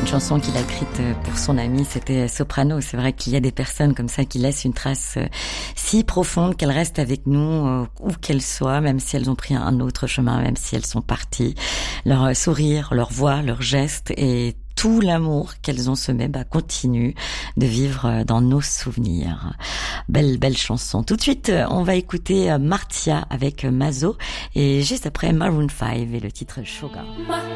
Une chanson qu'il a écrite pour son ami, c'était Soprano. C'est vrai qu'il y a des personnes comme ça qui laissent une trace si profonde qu'elles restent avec nous, où qu'elles soient, même si elles ont pris un autre chemin, même si elles sont parties. Leur sourire, leur voix, leurs gestes et tout l'amour qu'elles ont semé continue de vivre dans nos souvenirs. Belle chanson. Tout de suite, on va écouter Martia avec Mazo et juste après Maroon 5 et le titre Sugar.